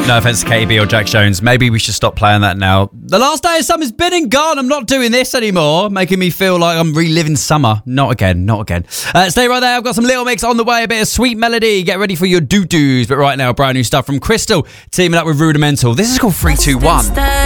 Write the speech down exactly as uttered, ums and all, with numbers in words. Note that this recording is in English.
No offense to Katie B or Jack Jones. Maybe we should stop playing that now. The last day of summer's been and gone. I'm not doing this anymore. Making me feel like I'm reliving summer. Not again, not again. Uh, stay right there. I've got some Little Mix on the way. A bit of Sweet Melody. Get ready for your doo-doos. But right now, brand new stuff from Crystal teaming up with Rudimental. This is called three two one.